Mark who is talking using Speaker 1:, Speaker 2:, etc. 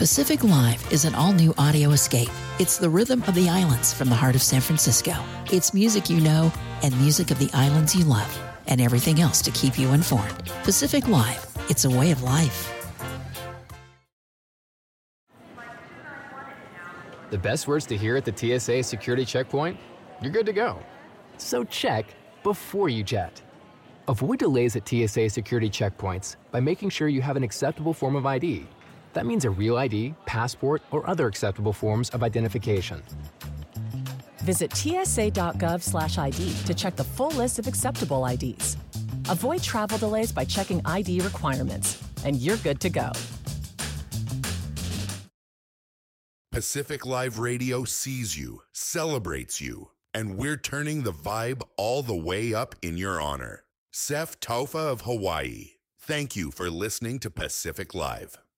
Speaker 1: Pacific Live is an all-new audio escape. It's the rhythm of the islands from the heart of San Francisco. It's music you know and music of the islands you love, and everything else to keep you informed. Pacific Live, it's a way of life.
Speaker 2: The best words to hear at the TSA security checkpoint? You're good to go. So check before you jet. Avoid delays at TSA security checkpoints by making sure you have an acceptable form of ID. That means a real ID, passport, or other acceptable forms of identification.
Speaker 3: Visit tsa.gov/ID to check the full list of acceptable IDs. Avoid travel delays by checking ID requirements, and you're good to go.
Speaker 4: Pacific Live Radio sees you, celebrates you, and we're turning the vibe all the way up in your honor. Sef Taufa of Hawaii, thank you for listening to Pacific Live.